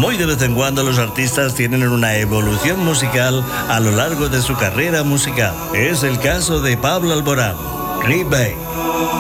Muy de vez en cuando los artistas tienen una evolución musical a lo largo de su carrera musical. Es el caso de Pablo Alborán, Green Bay.